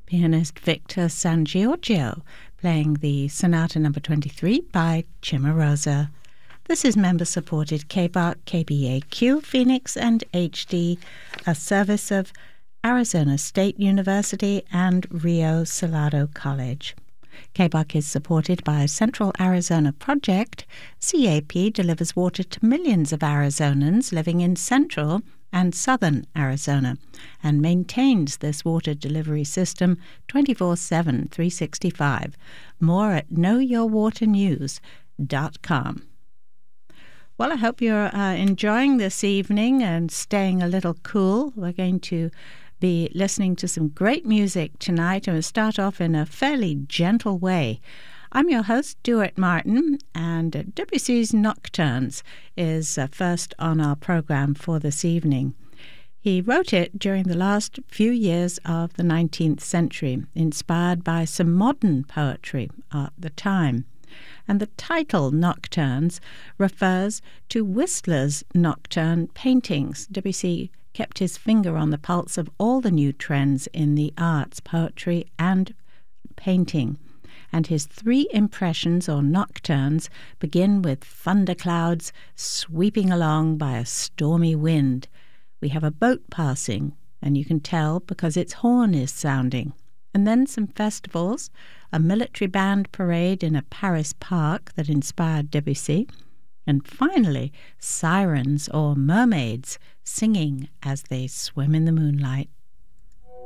pianist Victor Sangiorgio, playing the Sonata No. 23 by Cimarosa. This is member-supported KBAQ, KBAQ, Phoenix, and HD, a service of Arizona State University and Rio Salado College. KBAQ is supported by Central Arizona Project. CAP delivers water to millions of Arizonans living in central and southern Arizona and maintains this water delivery system 24/7, 365. More at knowyourwaternews.com. Well, I hope you're enjoying this evening and staying a little cool. We're going to be listening to some great music tonight, and we'll start off in a fairly gentle way. I'm your host, Stuart Martin, and Debussy's Nocturnes is first on our program for this evening. He wrote it during the last few years of the 19th century, inspired by some modern poetry at the time. And the title Nocturnes refers to Whistler's nocturne paintings. Debussy kept his finger on the pulse of all the new trends in the arts, poetry and painting. And his 3 impressions, or nocturnes, begin with thunderclouds sweeping along by a stormy wind. We have a boat passing, and you can tell because its horn is sounding. And then some festivals, a military band parade in a Paris park that inspired Debussy, and finally sirens or mermaids singing as they swim in the moonlight.